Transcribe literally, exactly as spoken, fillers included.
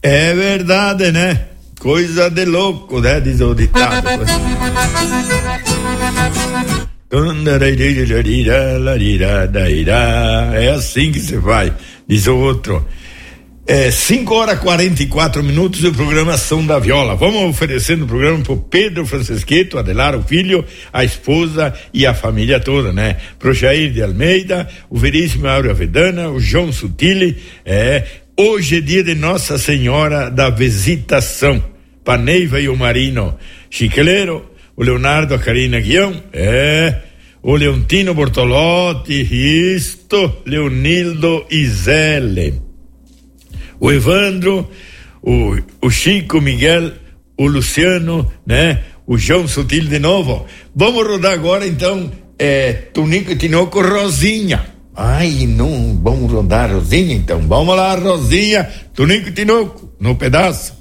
É verdade, né? Coisa de louco, né? Diz o ditado. É assim que se vai, diz o outro. É cinco horas e quarenta e quatro minutos do programa Som da Viola. Vamos oferecendo o programa pro Pedro Francisqueto, Adelar, o filho, a esposa e a família toda, né? Pro Jair de Almeida, o Veríssimo Áureo Avedana, o João Sutile, é. Hoje é dia de Nossa Senhora da Visitação. Paneiva e o Marino Chiqueleiro, o Leonardo, a Karina Guião, é. O Leontino Bortolotti, isto, Leonildo Isele. O Evandro, o, o Chico, Miguel, o Luciano, né? O João Sutil de novo. Vamos rodar agora então, é, Tunico e Tinoco, Rosinha. Ai, não, vamos rodar Rosinha então. Vamos lá, Rosinha, Tunico e Tinoco, no pedaço.